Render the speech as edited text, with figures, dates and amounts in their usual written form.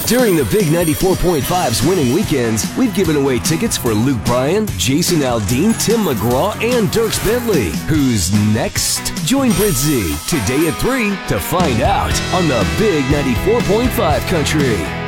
During the Big 94.5's winning weekends, we've given away tickets for Luke Bryan, Jason Aldean, Tim McGraw, and Dierks Bentley. Who's next? Join Britzy today at 3 to find out on the Big 94.5 Country.